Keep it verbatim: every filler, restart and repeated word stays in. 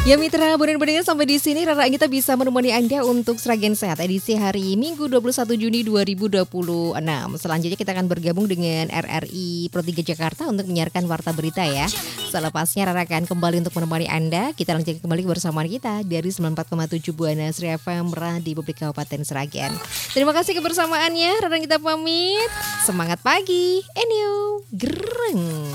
Ya mitra, benar-benar sampai di sini Rara kita bisa menemani Anda untuk Sragen Sehat edisi hari Minggu dua puluh satu Juni dua ribu dua puluh enam. Selanjutnya kita akan bergabung dengan R R I Pro tiga Jakarta untuk menyiarkan warta berita ya. Selepasnya Rara akan kembali untuk menemani Anda. Kita lanjutkan kembali kebersamaan kita dari sembilan puluh empat koma tujuh Buana Sri F M di Publik Kabupaten Sragen. Terima kasih kebersamaannya, Rara kita pamit. Semangat pagi, Enyo, gereng.